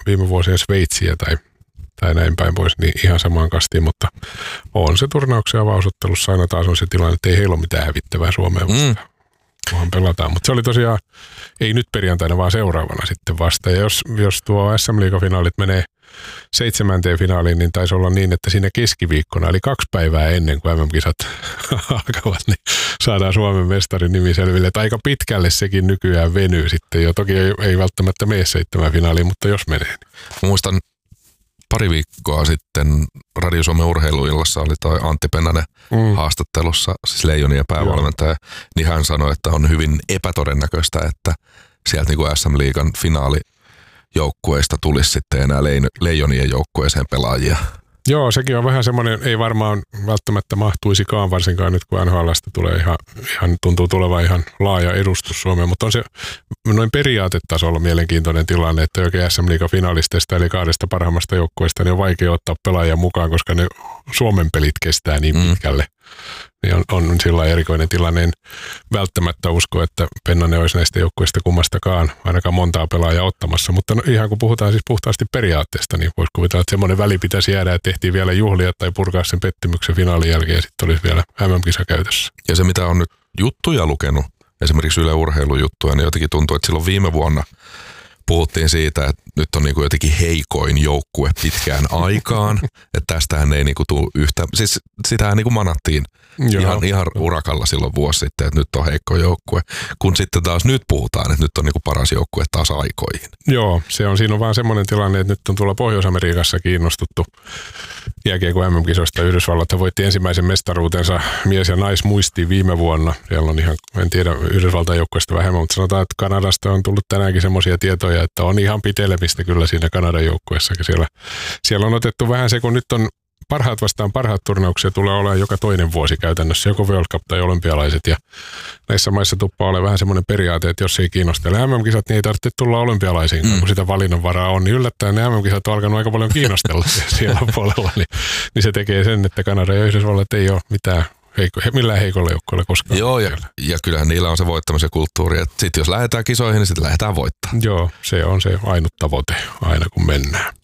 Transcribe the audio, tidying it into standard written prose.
viime vuosien Sveitsiä tai näin päin pois, niin ihan samaan kastiin, mutta on se turnauksen avausottelussa aina taas on se tilanne, että ei heillä ole mitään hävittävää Suomeen vastaan. Kunhan pelataan, mutta se oli tosiaan, ei nyt perjantaina, vaan seuraavana sitten vasta. Ja jos tuo SM-liigafinaalit menee 7. finaaliin, niin taisi olla niin, että siinä keskiviikkona, eli 2 päivää ennen kuin MM-kisat alkavat, niin saadaan Suomen mestarin nimi selville. Että aika pitkälle sekin nykyään venyy sitten jo. Toki ei välttämättä mene 7 finaaliin, mutta jos menee. Niin. Muistan pari viikkoa sitten Radio Suomen urheiluillassa oli toi Antti Pennanen haastattelussa, siis Leijonien päävalmentaja, niin hän sanoi, että on hyvin epätodennäköistä, että sieltä niin kuin SM-liigan finaalijoukkueista tulisi sitten enää Leijonien joukkueeseen pelaajia. Joo, sekin on vähän semmoinen, ei varmaan välttämättä mahtuisikaan, varsinkaan nyt kun NHL:stä tulee ihan tuntuu tulevan ihan laaja edustus Suomeen, mutta on se noin periaatetasolla mielenkiintoinen tilanne, että oikein SM-liiga-finalisteista eli 2 parhaimmasta joukkueesta niin on vaikea ottaa pelaajia mukaan, koska ne Suomen pelit kestää niin pitkälle. Niin on sillä erikoinen tilanne. En välttämättä usko, että Pennanen olisi näistä joukkueista kummastakaan ainakaan montaa pelaajaa ottamassa, mutta ihan kun puhutaan siis puhtaasti periaatteesta, niin voisi kuvitella, että semmoinen väli pitäisi jäädä, että tehtiin vielä juhlia tai purkaa sen pettymyksen finaalin jälkeen ja sitten olisi vielä MM-kisa käytössä. Ja se mitä on nyt juttuja lukenut, esimerkiksi Yle Urheilujuttuja, niin jotenkin tuntuu, että silloin viime vuonna puhuttiin siitä, että nyt on niinku jotenkin heikoin joukkue pitkään aikaan, että tästähän ei niinku tule yhtään, siis sitähän niinku manattiin ihan urakalla silloin vuosi sitten, että nyt on heikko joukkue, kun sitten taas nyt puhutaan, että nyt on niinku paras joukkue taas aikoihin. Joo, siinä on vaan semmoinen tilanne, että nyt on tuolla Pohjois-Amerikassa kiinnostuttu jääkiekon MM-kisoista. Yhdysvallat voitti ensimmäisen mestaruutensa mies- ja naismuistiin viime vuonna. Siellä on ihan, en tiedä Yhdysvaltain joukkueesta vähemmän, mutta sanotaan, että Kanadasta on tullut tänäänkin semmoisia tietoja, että on ihan pitelemistä kyllä siinä Kanadan joukkueessakin. Siellä on otettu vähän se, kun nyt on parhaat vastaan parhaat turnauksia tulee olemaan joka toinen vuosi käytännössä, joko World Cup tai olympialaiset. Ja näissä maissa tuppaa olemaan vähän semmoinen periaate, että jos ei kiinnostele MM-kisat, niin ei tarvitse tulla olympialaisiin, kun sitä valinnanvaraa on. Niin yllättäen ne MM-kisat on alkanut aika paljon kiinnostella siellä puolella. Niin se tekee sen, että Kanada ja Yhdysvallat ei ole mitään millään heikolla joukkueella koskaan. Joo, ja kyllähän niillä on se voittamisen kulttuuri, että sitten jos lähdetään kisoihin, niin sitten lähdetään voittamaan. Joo, se on se ainut tavoite aina kun mennään.